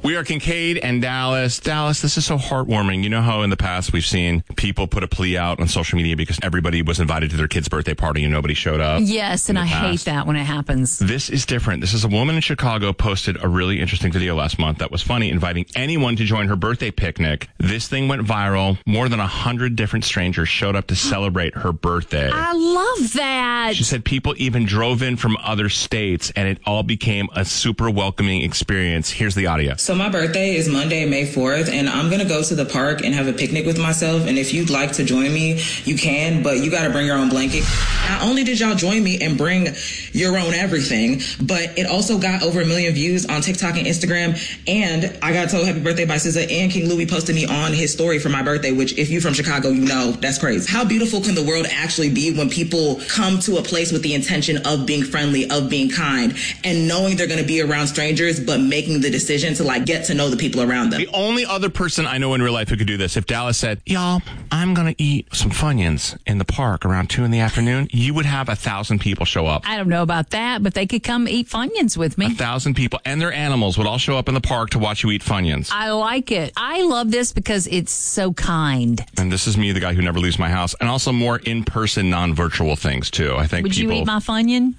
We are Kincaid and Dallas. Dallas, this is so heartwarming. You know how in the past we've seen people put a plea out on social media because everybody was invited to their kid's birthday party and nobody showed up? Yes, and I hate that when it happens. This is different. This is a woman in Chicago posted a really interesting video last month that was funny, inviting anyone to join her birthday picnic. This thing went viral. More than 100 different strangers showed up to celebrate her birthday. I love that. She said people even drove in from other states, and it all became a super welcoming experience. Here's the audio. So my birthday is Monday, May 4th, and I'm going to go to the park and have a picnic with myself. And if you'd like to join me, you can, but you got to bring your own blanket. Not only did y'all join me and bring your own everything, but it also got over 1 million views on TikTok and Instagram. And I got told happy birthday by SZA, and King Louis posted me on his story for my birthday, which if you're from Chicago, you know that's crazy. How beautiful can the world actually be when people come to a place with the intention of being friendly, of being kind, and knowing they're going to be around strangers, but making the decision to get to know the people around them. The only other person I know in real life who could do this, if Dallas said, y'all, I'm going to eat some Funyuns in the park around 2 p.m, you would have 1,000 people show up. I don't know about that, but they could come eat Funyuns with me. 1,000 people and their animals would all show up in the park to watch you eat Funyuns. I like it. I love this because it's so kind. And this is me, the guy who never leaves my house, and also more in-person, non-virtual things, too. I think Would you eat my Funyun?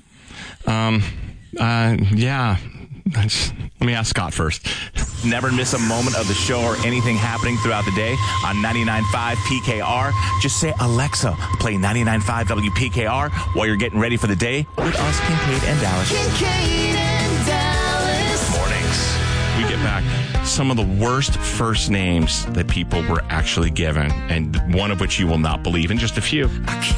Yeah. Let me ask Scott first. Never miss a moment of the show or anything happening throughout the day on 99.5 PKR. Just say, Alexa, play 99.5 WPKR while you're getting ready for the day with us, Kincaid and Dallas. Kincaid and Dallas. Mornings. We get back some of the worst first names that people were actually given, and one of which you will not believe in just a few.